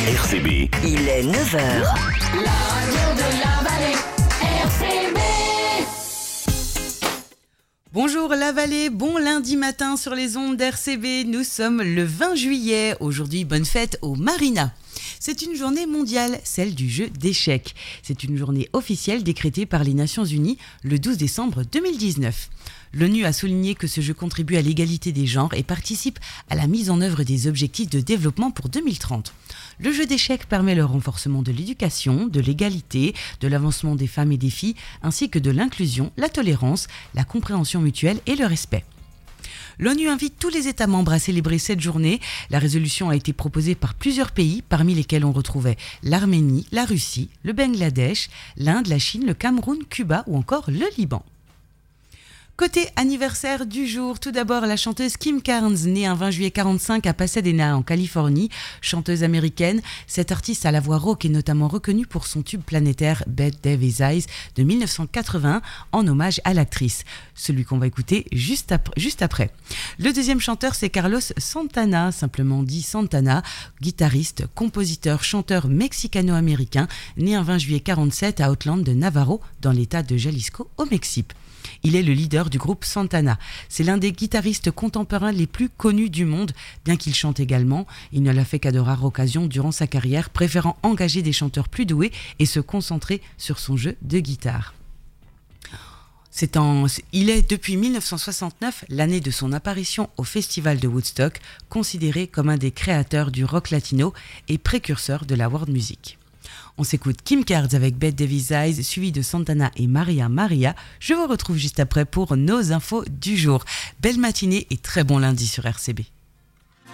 RCB. Il est 9h. La radio de la vallée, RCB. Bonjour la vallée, bon lundi matin sur les ondes d'RCB. Nous sommes le 20 juillet. Aujourd'hui, bonne fête aux Marinas. C'est une journée mondiale, celle du jeu d'échecs. C'est une journée officielle décrétée par les Nations Unies le 12 décembre 2019. L'ONU a souligné que ce jeu contribue à l'égalité des genres et participe à la mise en œuvre des objectifs de développement pour 2030. Le jeu d'échecs permet le renforcement de l'éducation, de l'égalité, de l'avancement des femmes et des filles, ainsi que de l'inclusion, la tolérance, la compréhension mutuelle et le respect. L'ONU invite tous les États membres à célébrer cette journée. La résolution a été proposée par plusieurs pays, parmi lesquels on retrouvait l'Arménie, la Russie, le Bangladesh, l'Inde, la Chine, le Cameroun, Cuba ou encore le Liban. Côté anniversaire du jour, tout d'abord la chanteuse Kim Carnes, née un 20 juillet 1945 à Pasadena en Californie, chanteuse américaine. Cette artiste à la voix rauque est notamment reconnue pour son tube planétaire Bette Davis Eyes de 1980 en hommage à l'actrice, celui qu'on va écouter juste après. Le deuxième chanteur c'est Carlos Santana, simplement dit Santana, guitariste, compositeur, chanteur mexicano-américain, né un 20 juillet 1947 à Outland de Navarro dans l'état de Jalisco au Mexique. Il est le leader du groupe Santana. C'est l'un des guitaristes contemporains les plus connus du monde, bien qu'il chante également. Il ne l'a fait qu'à de rares occasions durant sa carrière, préférant engager des chanteurs plus doués et se concentrer sur son jeu de guitare. Il est depuis 1969, l'année de son apparition au Festival de Woodstock, considéré comme un des créateurs du rock latino et précurseur de la world music. On s'écoute Kim Carnes avec Bette Davis Eyes, suivi de Santana et Maria Maria. Je vous retrouve juste après pour nos infos du jour. Belle matinée et très bon lundi sur RCB.